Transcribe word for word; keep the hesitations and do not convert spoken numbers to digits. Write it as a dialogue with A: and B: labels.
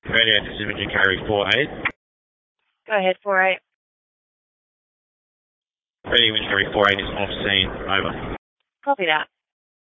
A: Radio, this is Imaging Carry four eight.
B: Go ahead, four eight.
A: Radio, Imaging Carry four eight is off scene. Over.
B: Copy that.